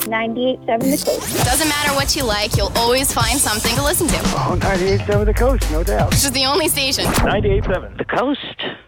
98.7 The Coast. Doesn't matter what you like, you'll always find something to listen to. Oh, 98.7 The Coast, no doubt. Which is the only station. 98.7 The Coast.